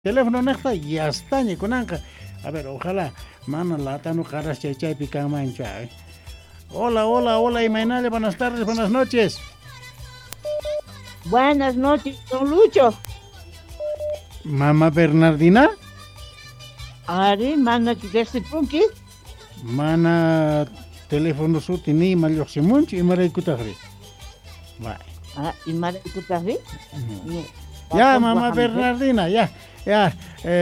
teléfono necta ya está ni kunanka. A ver, ojalá mana lata no caras chay pican mancha. Hola, hola, hola, Imainale, buenas tardes, buenas noches. Buenas noches, don Lucho. Mamá Bernardina. Ari, mana kigasi punki. Mana teléfono suti ni malyoximunchi y mara ikutagri. Vai. Ah, y mara ikutagri. Ya, mamá Bernardina, ya. Ya,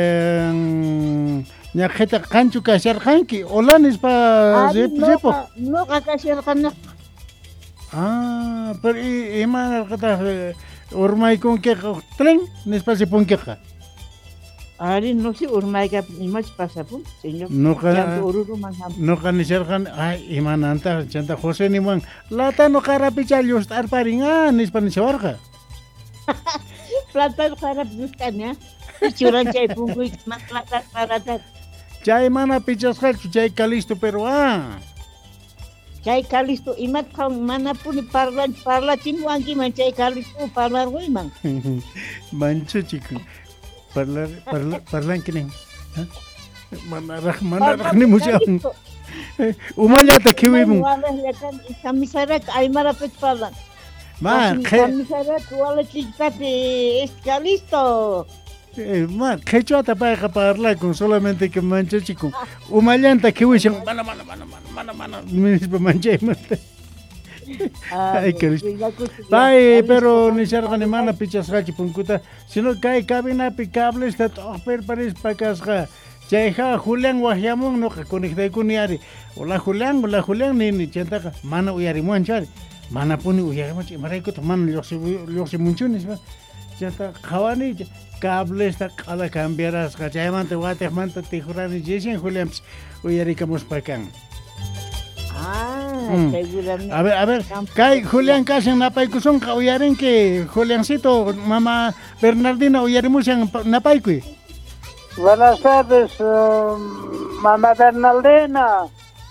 ya jeta kanchu kasar kanki, olanis pa zepo. No kasar kanak. Ah, pero imana kata urmay con que tren, nespa se pon queja. Ari, no sé, urmay ka imach pasa pun, señor. No kan serkan, ay imana anta chanta Jose ni man. Lata no karapichal yostar paringan, nespa ni sewarka. Plata para buscarnya. Curan chay pungu mas plata para. Chay mana pichas hal chay kalisto pero Chay kalisto imat kau mana pun parla cimuangi man chay kalisto parla ruimang. Mancho chico. Parlan kini. Mana rak ni musya. Umanya ta kiwi mo. Kami sarak ay marapit parlan. Man, kami sarak wala chikpati kalisto. Man, quechua te para parlar con solamente que mancha chico. Umayanta que huye mana. Mismo mancha mata. Ay, que Ay, pero ni ser ganimana pichas hachi punkuta. Si no cae cabina picable está todo pares para casca. Cheja Julián Guajiamón no que conecta con yari. Hola Julián ni chentaka. Mana uyari manchar. Mana puni uyari manchar. Maraiko to man lo se munchunes. Chanta khawani cable está cada cambiaras cachayamante guatemanta tijurani jesen Julián uyaricamos para acá. Seguramente. A ver, kai Julián Casen napaykuson uyaren que Juliancito mamá Bernardina uyarimos en napaykui. Buenas tardes, mamá Bernardina.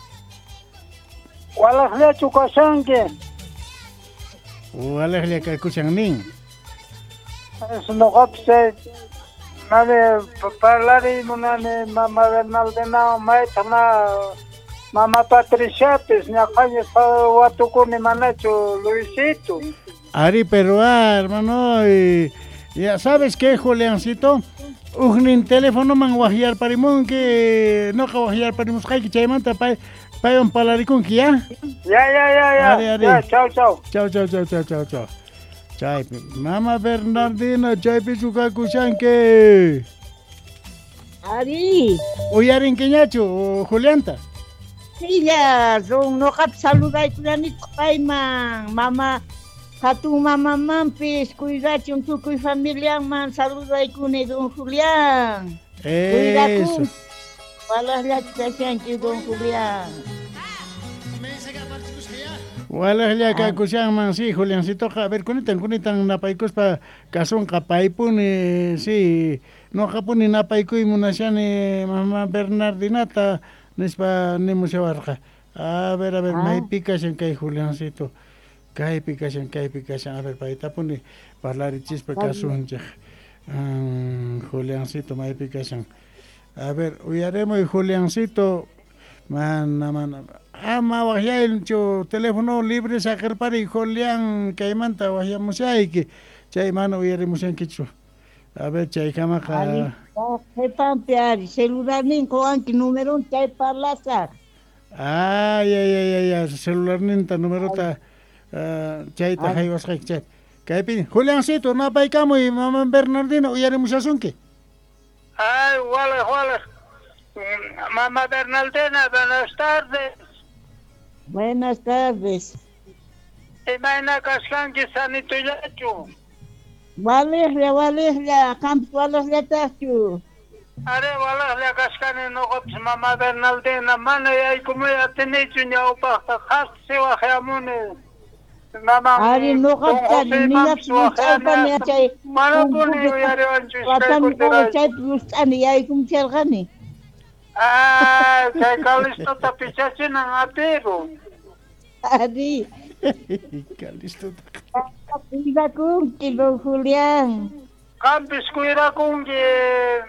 ¿Cuál es tu cosangue? ¿Cuál es la kusan nin? Es no opse. Nade parlari munane mamá Bernardina maitana mamá Patricia pues ñacañe pa watukuni manacho Luisito. Ari pero hermano, ya sabes qué Juliancito, un teléfono man guajiar parimón que no ka guajiar parimos kai que chaymanta pa un palaricón que ya. Ya. Ya, chao. Chay, mamá Bernardina, chay pichuca kuchanque. Ari. Uyarin queñacho, Julianta. Sí, ya, no cap saluda y planit paimang, mamá, tu mamá mampis, cuidachi un tuco y familia man, saluda y cune don Julián. Eso. Walas la que don Julián. Walas ya que kuchan man, sí, Juliancito, a ver, kunitan napaikos pa kason kapaipun, sí, no japun ni napaiku y munasian mamá Bernardinata. Nespa ni musyawarka. A ver, may picasen kay Juliancito. Kay picasen. A ver, paita puni parlarichis pa kasunjak. Juliancito may picasen. A ver, uyaremos Juliancito. Mana. Wahya el teléfono libre sacar para Julián Caimanta wahya musyaiki. Chay mano uyaremos en kichu. A ver, chay kamaka. Peampiari, celular nin koan ki número chay parlasa. Ya, celular nin ta número ta chay ta hayos chay. Kay pin, Juliancito, na paikamo y mamá Bernardina uyaremos asunke. Ay, wala. Mamá Bernardina, buenas tardes. Buenas tardes. Imaina kaskanki sanituyachu. Walihla, camp walihla tachu. Are walihla kaskani no kops mamá Bernardina mana ya como ya tenichu nya upa khasi wa khamune. Mama. Ari no kopta ni ya tsupa ni chay. Mana puni yare wanchu Watan ko chay pusani ya ikum chergani. Chay kalisto tapichachi na apero. Ari. Kalisto. Cuida con Kilo Julián. Campis cuirakunki